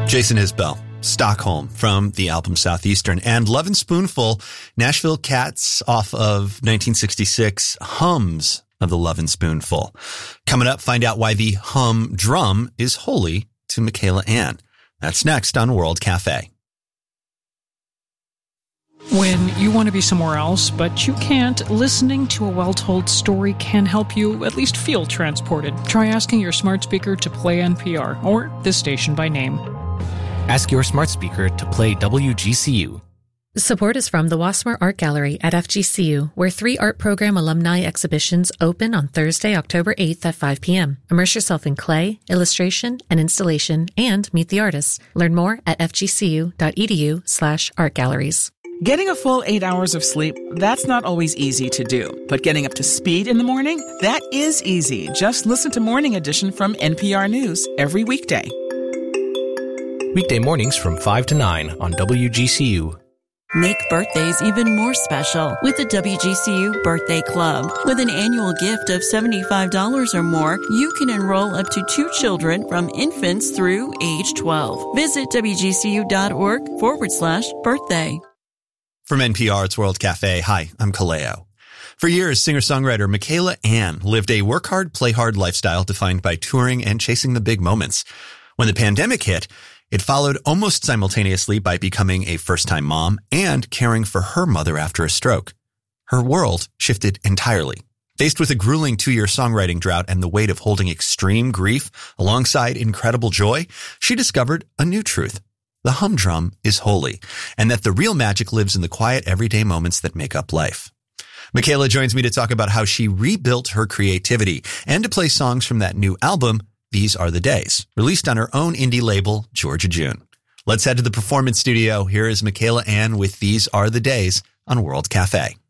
Jason Isbell, Stockholm from the album Southeastern, and Lovin' Spoonful, Nashville Cats off of 1966, hums of the Lovin' Spoonful. Coming up, find out why the hum drum is holy to Michaela Anne. That's next on World Cafe. When you want to be somewhere else, but you can't, listening to a well-told story can help you at least feel transported. Try asking your smart speaker to play NPR or this station by name. Ask your smart speaker to play WGCU. Support is from the Wasmer Art Gallery at FGCU, where 3 art program alumni exhibitions open on Thursday, October 8th at 5 p.m. Immerse yourself in clay, illustration, and installation, and meet the artists. Learn more at fgcu.edu/artgalleries. Getting a full 8 hours of sleep, that's not always easy to do. But getting up to speed in the morning, that is easy. Just listen to Morning Edition from NPR News every weekday. Weekday mornings from 5 to 9 on WGCU. Make birthdays even more special with the WGCU Birthday Club. With an annual gift of $75 or more, you can enroll up to 2 children from infants through age 12. Visit WGCU.org/birthday. From NPR, it's World Cafe. Hi, I'm Kaleo. For years, singer-songwriter Michaela Anne lived a work hard, play hard lifestyle defined by touring and chasing the big moments. When the pandemic hit, it followed almost simultaneously by becoming a first-time mom and caring for her mother after a stroke. Her world shifted entirely. Faced with a grueling 2-year songwriting drought and the weight of holding extreme grief alongside incredible joy, she discovered a new truth. The humdrum is holy, and that the real magic lives in the quiet, everyday moments that make up life. Michaela joins me to talk about how she rebuilt her creativity and to play songs from that new album, These Are the Days, released on her own indie label, Georgia June. Let's head to the performance studio. Here is Michaela Anne with These Are the Days on World Cafe.